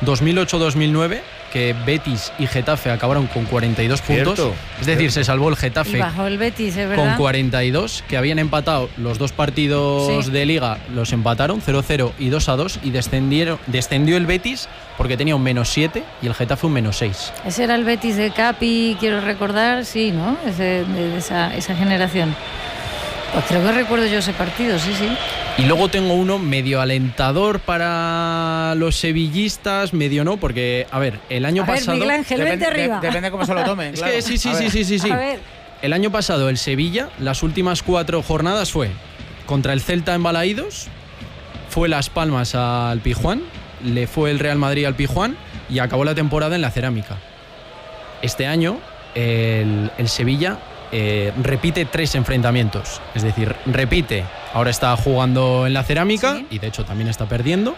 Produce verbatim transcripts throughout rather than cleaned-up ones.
dos mil ocho dos mil nueve, que Betis y Getafe acabaron con cuarenta y dos puntos. Cierto, es decir, cierto. se salvó el Getafe Y bajó el Betis, ¿es verdad? con cuarenta y dos, que habían empatado los dos partidos Sí. de Liga, los empataron cero cero y dos a dos, y descendieron, descendió el Betis porque tenía un menos siete y el Getafe un menos seis. Ese era el Betis de Capi, quiero recordar, sí, ¿no? Ese, de esa, esa generación. Pues creo que recuerdo yo ese partido, sí, sí. Y luego tengo uno medio alentador para los sevillistas, medio no, porque, a ver, el año A ver, pasado... Miguel Ángel, vente Depende, arriba. de- depende cómo se lo tomen. Es claro. que sí, sí, A sí, ver. sí, sí, sí. A ver, El año pasado el Sevilla, las últimas cuatro jornadas fue contra el Celta en Balaídos, fue Las Palmas al Pijuán, le fue el Real Madrid al Pijuán y acabó la temporada en la Cerámica. Este año el, el Sevilla eh, repite tres enfrentamientos, es decir, repite, ahora está jugando en la Cerámica Sí. y de hecho también está perdiendo.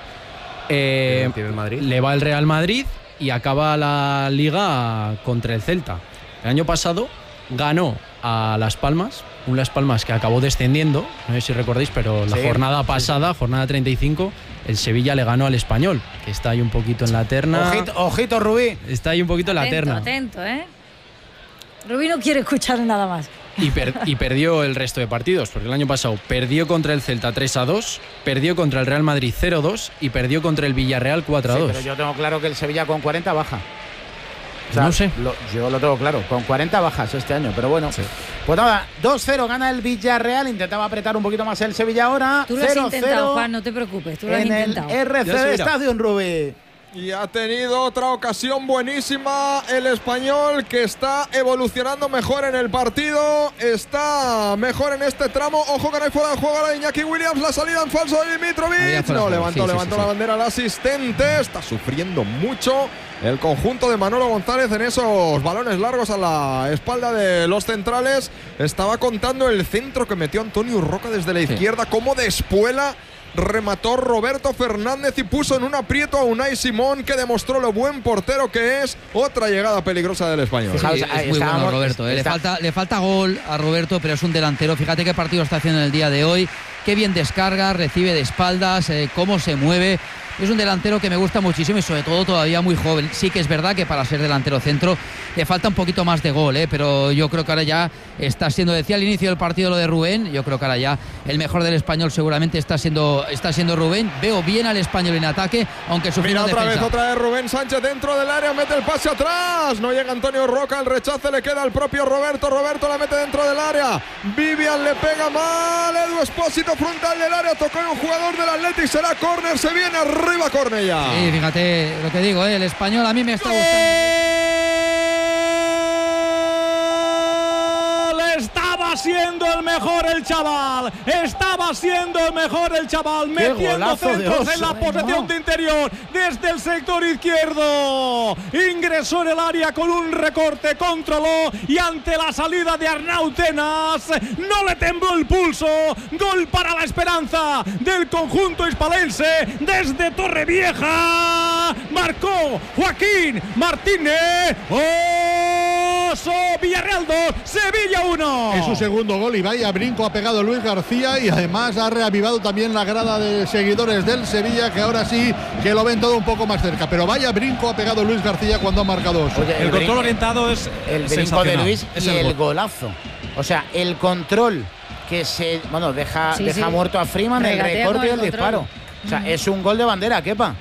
Eh, Tiene el Madrid. le va el Real Madrid y acaba la Liga contra el Celta. El año pasado ganó a Las Palmas, un Las Palmas que acabó descendiendo, no sé si recordáis, pero la Sí, jornada sí, pasada, jornada treinta y cinco, el Sevilla le ganó al Español, que está ahí un poquito en la terna. Ojito, ojito, Rubí. Está ahí un poquito en la atento, terna. atento, ¿eh? Rubí no quiere escuchar nada más. Y, per- y perdió el resto de partidos, porque el año pasado perdió contra el Celta tres a dos, perdió contra el Real Madrid cero a dos y perdió contra el Villarreal cuatro a Sí, dos. pero yo tengo claro que el Sevilla con cuarenta baja. O No sé. lo- yo lo tengo claro, con cuarenta bajas este año, pero bueno. Pues nada, dos cero gana el Villarreal, intentaba apretar un poquito más el Sevilla ahora. Tú lo has cero intentado, cero Juan, no te preocupes, tú lo has en el intentado. R Ya C se D verá. Stadium, Rubí. Y ha tenido otra ocasión buenísima el Español, que está evolucionando mejor en el partido, está mejor en este tramo. Ojo que no hay fuera de juego ahora de Iñaki Williams, la salida en falso de Había Dimitrovic. fuera de No, juego, levantó, sí, sí, levantó sí, la sí. bandera al asistente, está sufriendo mucho el conjunto de Manolo González en esos balones largos a la espalda de los centrales. Estaba contando el centro que metió Antonio Roca desde la izquierda, como de espuela remató Roberto Fernández y puso en un aprieto a Unai Simón, que demostró lo buen portero que es. Otra llegada peligrosa del Español. Sí, Fijaos, es ahí muy bueno estábamos- Roberto, ¿eh? le, está- falta, le falta gol a Roberto, pero es un delantero. Fíjate qué partido está haciendo en el día de hoy, qué bien descarga, recibe de espaldas, eh, cómo se mueve. Es un delantero que me gusta muchísimo y sobre todo todavía muy joven. Sí que es verdad que para ser delantero centro le falta un poquito más de gol, ¿eh? Pero yo creo que ahora ya está siendo, decía al inicio del partido lo de Rubén, yo creo que ahora ya el mejor del Español seguramente está siendo, está siendo Rubén. Veo bien al Español en ataque, aunque Mira sufriendo otra defensa. vez, otra vez Rubén Sánchez dentro del área, mete el pase atrás, no llega Antonio Roca, el rechace le queda al propio Roberto, Roberto la mete dentro del área, Vivian le pega mal, Edu Espósito frontal del área, tocó en un jugador del Athletic, será córner, se viene arriba Cornellá. Sí, fíjate lo que digo, ¿eh? El Español a mí me está gustando. Estaba siendo el mejor el chaval, estaba siendo el mejor el chaval, metiendo golazo de centros Oso, en la ¿eh? posesión No. de interior desde el sector izquierdo, ingresó en el área con un recorte, controló y ante la salida de Arnau Tenas no le tembló el pulso. Gol para la esperanza del conjunto hispalense desde Torrevieja, marcó Joaquín Martínez. Oso, Villarreal dos, Sevilla uno. Es su segundo gol y vaya brinco ha pegado Luis García, y además ha reavivado también la grada de seguidores del Sevilla, que ahora sí que lo ven todo un poco más cerca. Pero vaya brinco ha pegado Luis García cuando ha marcado Oso. Oye, El control brinco- orientado es el brinco de sensacional. Luis Es y el el, gol. golazo. O sea, el control que se, bueno, deja, Sí, deja sí. muerto a Freeman, el Regatea recorte y con el el disparo. control. O sea, es un gol de bandera, Kepa.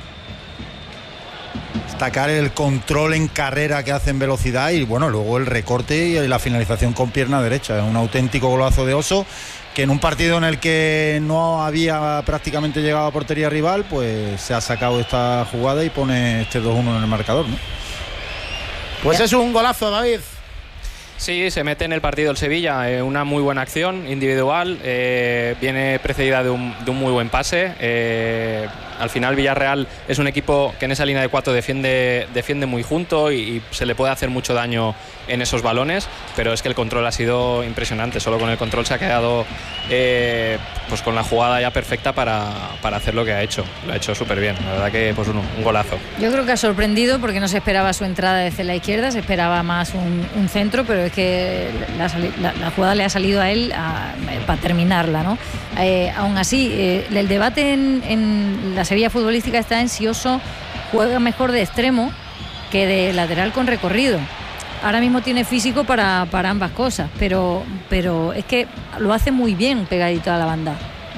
Destacar el control en carrera que hace en velocidad y bueno, luego el recorte y la finalización con pierna derecha. Es un auténtico golazo de Oso, que en un partido en el que no había prácticamente llegado a portería rival, pues se ha sacado esta jugada y pone este dos uno en el marcador, ¿no? Pues es un golazo, David. Sí, se mete en el partido el Sevilla, eh, una muy buena acción individual, eh, viene precedida de un, de un muy buen pase. Eh, al final Villarreal es un equipo que en esa línea de cuatro defiende, defiende muy junto y, y se le puede hacer mucho daño en esos balones, pero es que el control ha sido impresionante, solo con el control se ha quedado eh, pues con la jugada ya perfecta para, para hacer lo que ha hecho, lo ha hecho súper bien, la verdad que pues un, un golazo. Yo creo que ha sorprendido porque no se esperaba su entrada desde la izquierda, se esperaba más un, un centro, pero es que la, la, la jugada le ha salido a él a, para terminarla, ¿no? Eh, aún así, eh, el debate en, en la Sevilla futbolística está en si Oso juega mejor de extremo que de lateral con recorrido. Ahora mismo tiene físico para, para ambas cosas, pero, pero es que lo hace muy bien pegadito a la banda.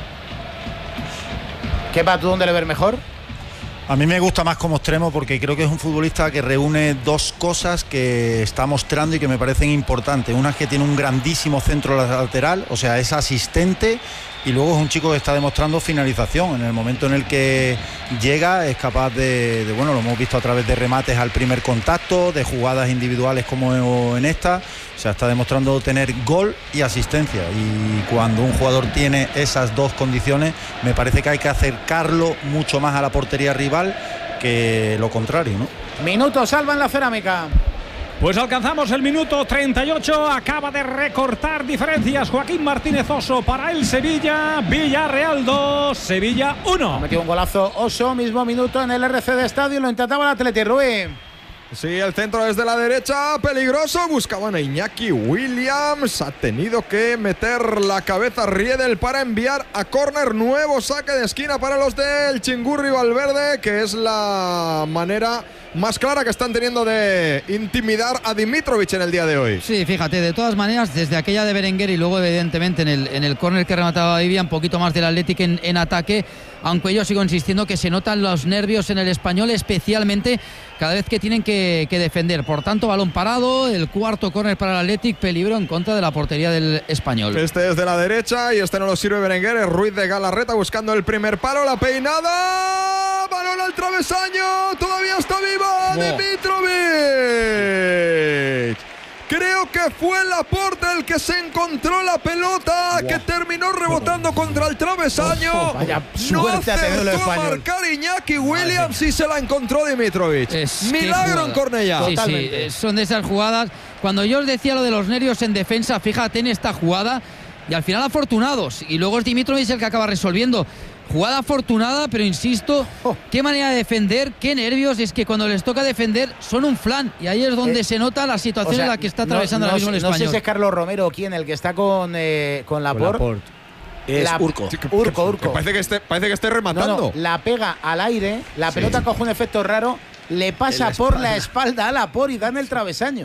¿Qué va tú dónde le ves mejor? A mí me gusta más como extremo porque creo que es un futbolista que reúne dos cosas que está mostrando y que me parecen importantes. Una es que tiene un grandísimo centro lateral, o sea, es asistente, y luego es un chico que está demostrando finalización. En el momento en el que llega es capaz de, de bueno, lo hemos visto a través de remates al primer contacto, de jugadas individuales como en esta. O sea, está demostrando tener gol y asistencia, y cuando un jugador tiene esas dos condiciones, me parece que hay que acercarlo mucho más a la portería rival que lo contrario, ¿no? Minuto salva en la cerámica. Pues alcanzamos el minuto treinta y ocho, acaba de recortar diferencias Joaquín Martínez Oso para el Sevilla. Villarreal dos, Sevilla uno. Ha metido un golazo Oso, mismo minuto en el R C D Estadio, lo intentaba el Atleti. Rui. Sí, el centro desde la derecha, peligroso, buscaban a Iñaki Williams, ha tenido que meter la cabeza Riedel para enviar a córner, nuevo saque de esquina para los del Chingurri Valverde, que es la manera más clara que están teniendo de intimidar a Dimitrovic en el día de hoy. Sí, fíjate, de todas maneras, desde aquella de Berenguer y luego evidentemente en el, en el córner que remataba Vivian, un poquito más del Atlético en, en ataque, aunque yo sigo insistiendo que se notan los nervios en el Español, especialmente cada vez que tienen que, que defender. Por tanto, balón parado, el cuarto córner para el Athletic, peligro en contra de la portería del Español. Este es de la derecha y este no lo sirve Berenguer, es Ruiz de Galarreta buscando el primer palo, la peinada, balón al travesaño, todavía está viva wow. Dimitrovic. Creo que fue Laporte el que se encontró la pelota, wow. que terminó rebotando contra el travesaño. Oh, oh, vaya no acertó a marcar Iñaki Williams y se la encontró Dimitrovic. Es Milagro en Cornellá. Sí, sí, son de esas jugadas. Cuando yo os decía lo de los nervios en defensa, fíjate en esta jugada, y al final afortunados. Y luego es Dimitrovic el que acaba resolviendo. Jugada afortunada, pero insisto, oh. qué manera de defender, qué nervios. Es que cuando les toca defender son un flan, y ahí es donde eh, se nota la situación o sea, en la que está atravesando no, ahora mismo no, el Español. No sé si es Carlos Romero o quién, el que está con, eh, con Laporte. Con Laporte. Es la, Urco. Urco, Urco. Que parece, que esté, parece que esté rematando. No, no, la pega al aire, la sí. pelota coge un efecto raro, le pasa la por la espalda a Laporte y da en el travesaño.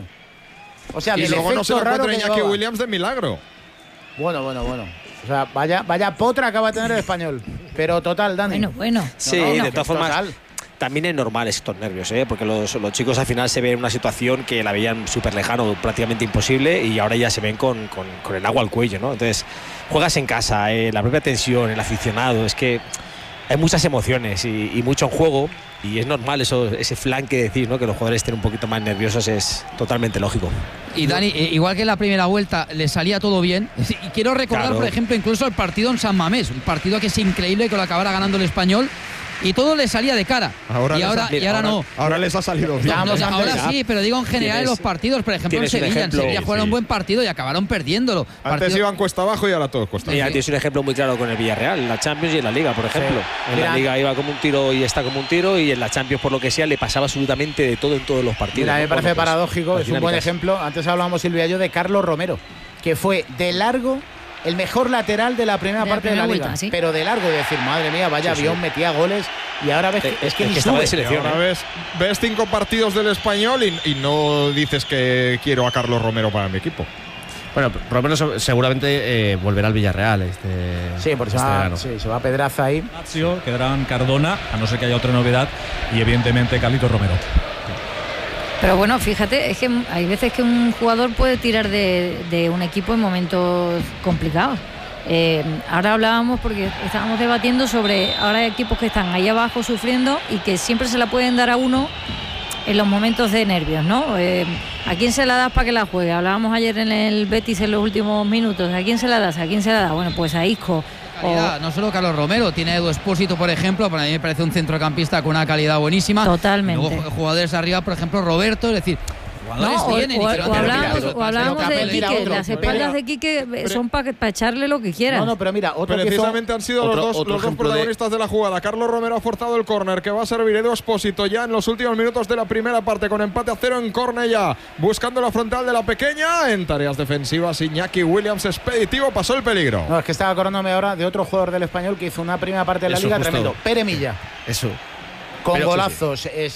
O sea, y del luego efecto no se lo raro encuentra Iñaki llevaba. Williams de milagro. Bueno, bueno, bueno. O sea, vaya, vaya potra acaba de tener el Español. Pero total, Dani. Bueno, bueno. Sí, no, no, de todas formas, total. También es normal estos nervios, ¿eh? Porque los, los chicos al final se ven en una situación que la veían súper lejano, prácticamente imposible, y ahora ya se ven con, con, con el agua al cuello, ¿no? Entonces, juegas en casa, eh, la propia tensión, el aficionado, es que hay muchas emociones y, y mucho en juego, y es normal eso, ese flan que decís, ¿no? Que los jugadores estén un poquito más nerviosos, es totalmente lógico. Y Dani, igual que en la primera vuelta le salía todo bien, y quiero recordar, claro. por ejemplo, incluso el partido en San Mamés, un partido que es increíble que lo acabara ganando el Español, y todo le salía de cara. Ahora y ahora, ha, y ahora, ahora no. Ahora les ha salido bien. No, ahora sí, pero digo en general en los partidos, por ejemplo en Sevilla. En Sevilla jugaron un buen partido y acabaron perdiéndolo. Antes partido... iban cuesta abajo y ahora todo cuesta abajo. Sí. Tienes un ejemplo muy claro con el Villarreal, en la Champions y en la Liga, por ejemplo. Sí. En Mira, la Liga iba como un tiro y está como un tiro, y en la Champions, por lo que sea, le pasaba absolutamente de todo en todos los partidos. Mira, ¿no? me parece bueno, pues, paradójico, es un buen ejemplo. Antes hablábamos, Silvia y yo, de Carlos Romero, que fue de largo el mejor lateral de la primera de parte la primera de la vuelta, Liga, ¿sí? Pero de largo, y decir, madre mía, vaya sí, avión, sí. metía goles, y ahora ves que, es que, es que estaba de selección. Ahora ves, ves cinco partidos del Español y, y no dices que quiero a Carlos Romero para mi equipo. Bueno, Romero seguramente eh, volverá al Villarreal este, sí, porque este se, va, sí, se va a Pedraza ahí. Quedarán Cardona, a no ser que haya otra novedad, y evidentemente Carlitos Romero. Pero bueno, fíjate, es que hay veces que un jugador puede tirar de, de un equipo en momentos complicados. Eh, ahora hablábamos, porque estábamos debatiendo sobre, ahora hay equipos que están ahí abajo sufriendo y que siempre se la pueden dar a uno en los momentos de nervios, ¿no? Eh, ¿A quién se la das para que la juegue? Hablábamos ayer en el Betis en los últimos minutos. ¿A quién se la das? ¿A quién se la da? Bueno, pues a Isco. Calidad, no solo Carlos Romero, tiene Edu Expósito, por ejemplo, para mí me parece un centrocampista con una calidad buenísima. Totalmente. Y luego jugadores arriba, por ejemplo, Roberto, es decir, jugadores no, tienen. O, o, y que o hablábamos, o hablábamos de Quique, otro, las espaldas de Quique son para pa echarle lo que quieran. No, no, pero mira, otro precisamente que han sido otro, los dos, otro los dos protagonistas de... de la jugada. Carlos Romero ha forzado el córner que va a servir Edu Expósito ya en los últimos minutos de la primera parte, con empate a cero en Cornellá, buscando la frontal de la pequeña. En tareas defensivas, Iñaki Williams expeditivo, pasó el peligro. No, es que estaba acordándome ahora de otro jugador del Español que hizo una primera parte de la Eso, Liga justo. tremendo, Pere Milla. Eso. con golazos. Eh,